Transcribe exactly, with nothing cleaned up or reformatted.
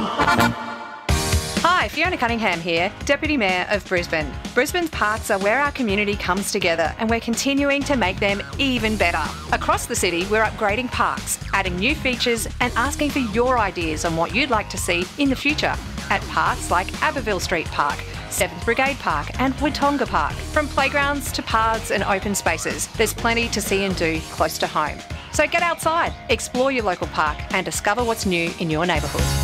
Hi, Fiona Cunningham here, Deputy Mayor of Brisbane. Brisbane's parks are where our community comes together and we're continuing to make them even better. Across the city, we're upgrading parks, adding new features and asking for your ideas on what you'd like to see in the future at parks like Aberville Street Park, seventh Brigade Park and Wodonga Park. From playgrounds to paths and open spaces, there's plenty to see and do close to home. So get outside, explore your local park and discover what's new in your neighbourhood.